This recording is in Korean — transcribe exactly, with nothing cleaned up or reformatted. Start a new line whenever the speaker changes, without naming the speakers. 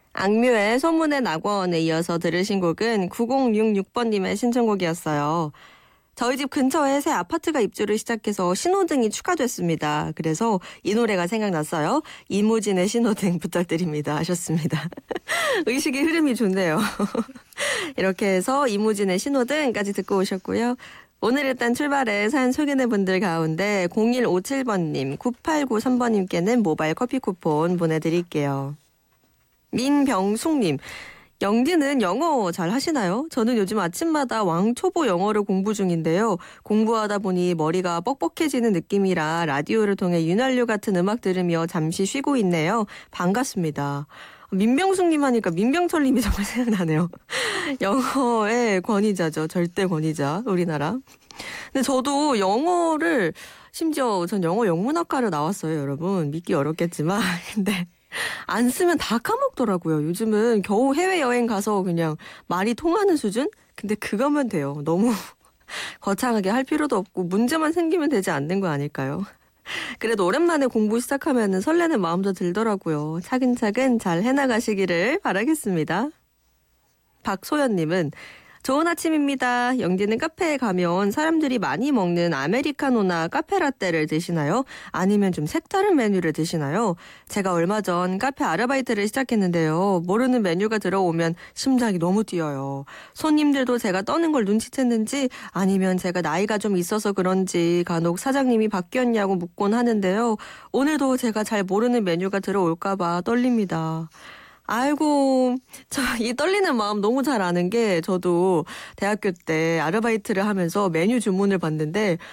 악뮤의 소문의 낙원에 이어서 들으신 곡은 구공육육 번님의 신청곡이었어요. 저희 집 근처에 새 아파트가 입주를 시작해서 신호등이 추가됐습니다. 그래서 이 노래가 생각났어요. 이무진의 신호등 부탁드립니다 하셨습니다. 의식의 흐름이 좋네요. 이렇게 해서 이무진의 신호등까지 듣고 오셨고요. 오늘 일단 출발해 사연 소개된 분들 가운데 공일오칠 번님, 구팔구삼 번님께는 모바일 커피 쿠폰 보내드릴게요. 민병숙님, 영디는 영어 잘 하시나요? 저는 요즘 아침마다 왕초보 영어를 공부 중인데요. 공부하다 보니 머리가 뻑뻑해지는 느낌이라 라디오를 통해 윤활유 같은 음악 들으며 잠시 쉬고 있네요. 반갑습니다. 민병숙님 하니까 민병철님이 정말 생각나네요. 영어의 권위자죠. 절대 권위자, 우리나라. 근데 저도 영어를, 심지어 전 영어 영문학과를 나왔어요, 여러분. 믿기 어렵겠지만. 근데 안 쓰면 다 까먹더라고요. 요즘은 겨우 해외여행 가서 그냥 말이 통하는 수준? 근데 그거면 돼요. 너무 거창하게 할 필요도 없고 문제만 생기면 되지 않는 거 아닐까요? 그래도 오랜만에 공부 시작하면 설레는 마음도 들더라고요. 차근차근 잘 해나가시기를 바라겠습니다. 박소연님은 좋은 아침입니다. 영디는 카페에 가면 사람들이 많이 먹는 아메리카노나 카페라떼를 드시나요? 아니면 좀 색다른 메뉴를 드시나요? 제가 얼마 전 카페 아르바이트를 시작했는데요. 모르는 메뉴가 들어오면 심장이 너무 뛰어요. 손님들도 제가 떠는 걸 눈치챘는지 아니면 제가 나이가 좀 있어서 그런지 간혹 사장님이 바뀌었냐고 묻곤 하는데요. 오늘도 제가 잘 모르는 메뉴가 들어올까 봐 떨립니다. 아이고, 저 이 떨리는 마음 너무 잘 아는 게 저도 대학교 때 아르바이트를 하면서 메뉴 주문을 받는데